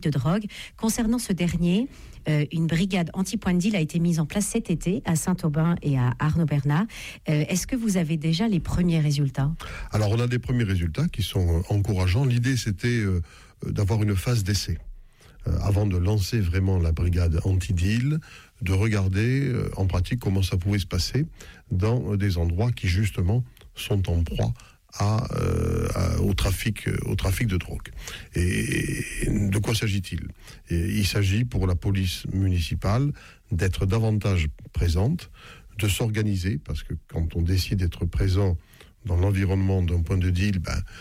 de drogue. Concernant ce dernier, une brigade anti-point de deal a été mise en place cet été à Saint-Aubin et à Arnaud-Bernard. Est-ce que vous avez déjà les premiers résultats ? Alors, on a des premiers résultats qui sont encourageants. L'idée, c'était d'avoir une phase d'essai. Avant de lancer vraiment la brigade anti-deal, de regarder en pratique comment ça pouvait se passer dans des endroits qui, justement, sont en proie au trafic de drogue. Et de quoi s'agit-il ? Il s'agit pour la police municipale d'être davantage présente, de s'organiser, parce que quand on décide d'être présent dans l'environnement d'un point de deal,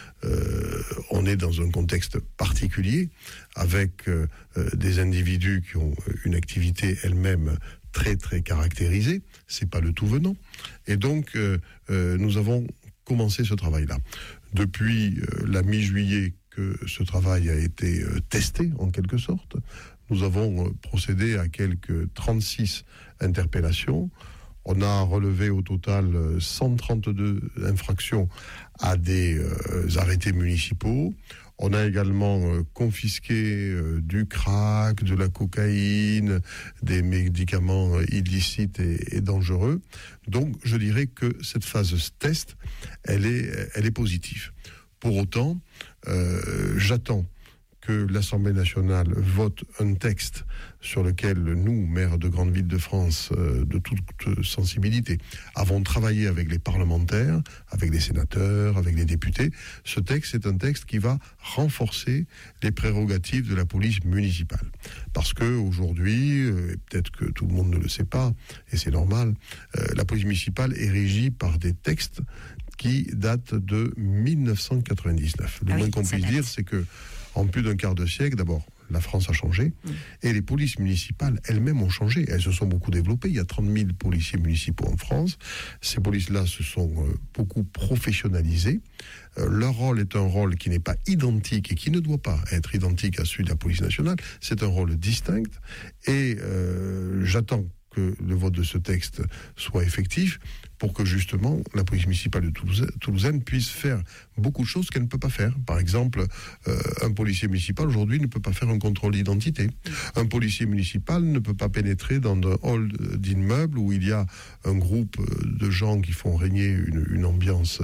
on est dans un contexte particulier, avec des individus qui ont une activité elle-même très très caractérisée. C'est pas le tout venant. Et donc, nous avons commencé ce travail-là. Depuis la mi-juillet que ce travail a été testé, en quelque sorte, nous avons procédé à quelques 36 interpellations. On a relevé au total 132 infractions à des arrêtés municipaux. On a également confisqué du crack, de la cocaïne, des médicaments illicites et dangereux. Donc, je dirais que cette phase test, elle est positive. Pour autant, j'attends que l'Assemblée nationale vote un texte sur lequel nous, maires de grandes villes de France, de toute sensibilité, avons travaillé avec les parlementaires, avec les sénateurs, avec les députés. Ce texte est un texte qui va renforcer les prérogatives de la police municipale. Parce que aujourd'hui, et peut-être que tout le monde ne le sait pas, et c'est normal, la police municipale est régie par des textes qui datent de 1999. Le moins qu'on puisse dire, c'est que en plus d'un quart de siècle, d'abord, la France a changé, et les polices municipales elles-mêmes ont changé. Elles se sont beaucoup développées. Il y a 30 000 policiers municipaux en France. Ces polices-là se sont beaucoup professionnalisées. Leur rôle est un rôle qui n'est pas identique et qui ne doit pas être identique à celui de la police nationale. C'est un rôle distinct, et j'attends que le vote de ce texte soit effectif pour que justement la police municipale de Toulousaine puisse faire beaucoup de choses qu'elle ne peut pas faire. Par exemple, un policier municipal aujourd'hui ne peut pas faire un contrôle d'identité. Un policier municipal ne peut pas pénétrer dans un hall d'immeuble où il y a un groupe de gens qui font régner une ambiance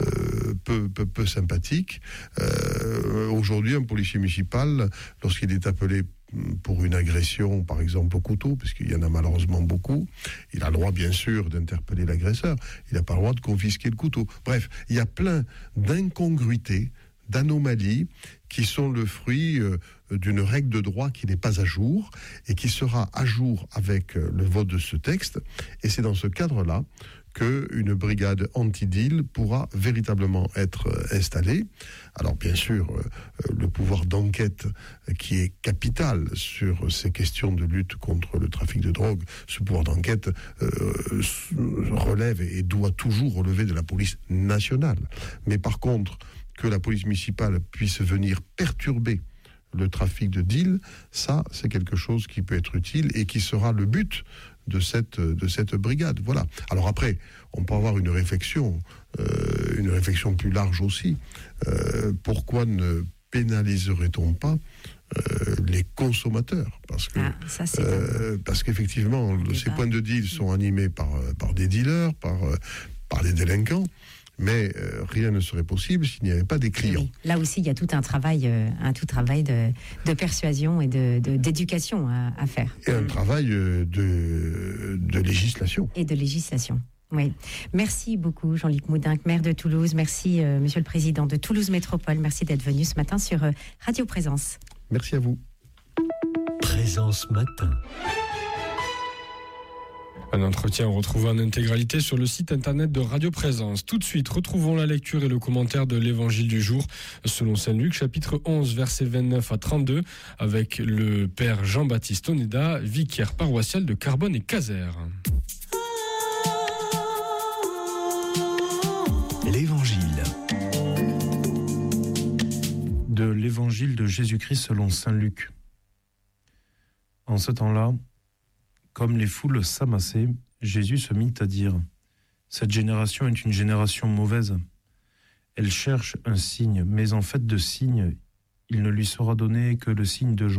peu sympathique. Aujourd'hui, un policier municipal, lorsqu'il est appelé pour une agression, par exemple au couteau, parce qu'il y en a malheureusement beaucoup, il a le droit bien sûr d'interpeller l'agresseur, il n'a pas le droit de confisquer le couteau. Bref, il y a plein d'incongruités, d'anomalies qui sont le fruit d'une règle de droit qui n'est pas à jour et qui sera à jour avec le vote de ce texte. Et c'est dans ce cadre-là qu'une brigade anti-deal pourra véritablement être installée. Alors bien sûr, le pouvoir d'enquête qui est capital sur ces questions de lutte contre le trafic de drogue, ce pouvoir d'enquête relève et doit toujours relever de la police nationale. Mais par contre, que la police municipale puisse venir perturber le trafic de deal, ça, c'est quelque chose qui peut être utile et qui sera le but de cette brigade. Voilà. Alors après, on peut avoir une réflexion plus large aussi. Pourquoi ne pénaliserait-on pas les consommateurs? Parce qu'effectivement, ces points de deal sont animés par des dealers, par des délinquants. Mais rien ne serait possible s'il n'y avait pas des clients. Oui. Là aussi, il y a tout un travail de persuasion et d'éducation à faire. Et un travail de législation. Et de législation, oui. Merci beaucoup, Jean-Luc Moudinque, maire de Toulouse. Merci, Monsieur le Président de Toulouse Métropole. Merci d'être venu ce matin sur Radio Présence. Merci à vous. Présence Matin. Un entretien retrouvé en intégralité sur le site internet de Radio Présence. Tout de suite, retrouvons la lecture et le commentaire de l'évangile du jour selon Saint Luc, chapitre 11, versets 29 à 32, avec le père Jean-Baptiste Oneda, vicaire paroissial de Carbone et Caser. L'évangile. De l'évangile de Jésus-Christ selon Saint Luc. En ce temps-là, comme les foules s'amassaient, Jésus se mit à dire : « Cette génération est une génération mauvaise. Elle cherche un signe, mais en fait de signe, il ne lui sera donné que le signe de